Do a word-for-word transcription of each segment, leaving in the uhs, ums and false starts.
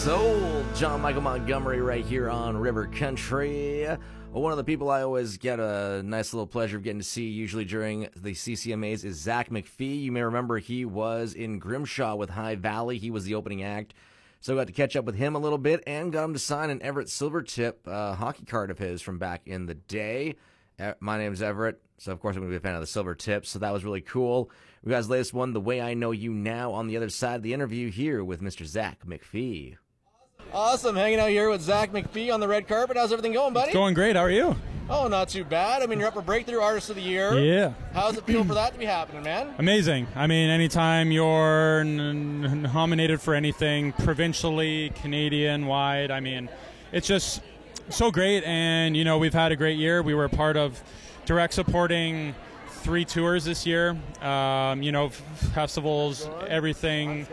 Soul. John Michael Montgomery right here on River Country. One of the people I always get a nice little pleasure of getting to see, usually during the C C M As, is Zach McPhee. You may remember he was in Grimshaw with High Valley. He was the opening act. So I got to catch up with him a little bit and got him to sign an Everett Silvertip uh, hockey card of his from back in the day. Uh, my name's Everett, so of course I'm going to be a fan of the Silvertips, so that was really cool. We got his latest one, The Way I Know You Now, on the other side of the interview here with Mister Zach McPhee. Awesome, hanging out here with Zach McPhee on the red carpet. How's everything going, buddy? It's going great. How are you? Oh, not too bad. I mean, you're up for Breakthrough Artist of the Year. Yeah. How's it feel for that to be happening, man? Amazing. I mean, anytime you're n- nominated for anything, provincially, Canadian-wide, I mean, it's just so great. And, you know, we've had a great year. We were part of direct supporting three tours this year, um, you know, f- festivals, everything.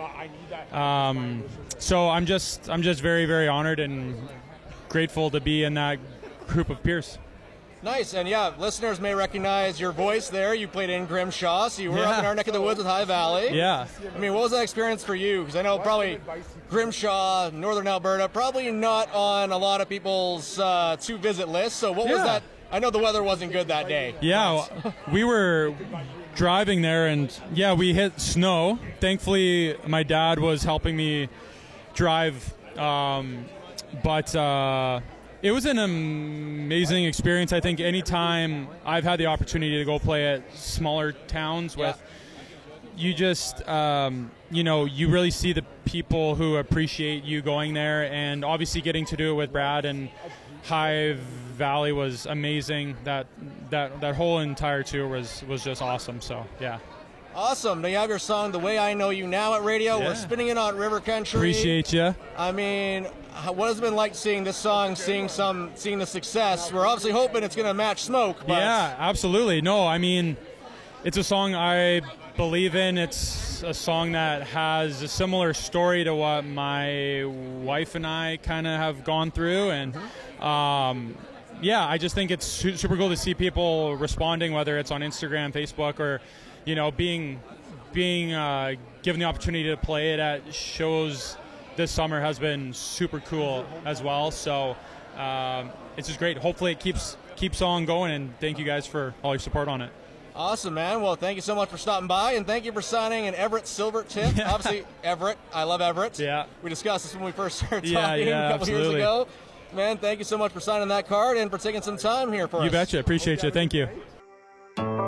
Um, so I'm just, I'm just very, very honored and grateful to be in that group of peers. Nice, and yeah, listeners may recognize your voice there. You played in Grimshaw, so you were Yeah. up in our neck of the woods with High Valley. Yeah. I mean, what was that experience for you? Because I know probably Grimshaw, Northern Alberta, probably not on a lot of people's uh, to-visit list. So what was Yeah. that? I know the weather wasn't good that day. Yeah, we were driving there, and yeah, we hit snow. Thankfully, my dad was helping me drive, um, but uh, it was an amazing experience. I think anytime I've had the opportunity to go play at smaller towns with, yeah. you just, um, you know, you really see the people who appreciate you going there, and obviously getting to do it with Brad and High Valley was amazing. That that that whole entire tour was was just awesome. So yeah. Awesome. Now you have your song "The Way I Know You Now" at radio. Yeah. We're spinning it on River Country. Appreciate you. I mean, what has it been like seeing this song, seeing some, seeing the success? We're obviously hoping it's going to match Smoke. But Yeah, absolutely. No, I mean, it's a song I believe in. It's a song that has a similar story to what my wife and I kind of have gone through, and um, yeah, I just think it's su- super cool to see people responding, whether it's on Instagram, Facebook, or you know, being being uh, given the opportunity to play it at shows this summer has been super cool as well. So um, it's just great. Hopefully, it keeps keeps on going, and thank you guys for all your support on it. Awesome, man. Well, thank you so much for stopping by, and thank you for signing an Everett Silvertip. Yeah. Obviously, Everett. I love Everett. Yeah. We discussed this when we first started Yeah, talking yeah, a couple absolutely. years ago. Man, thank you so much for signing that card and for taking some time here for You us. betcha. Appreciate you. Thank you.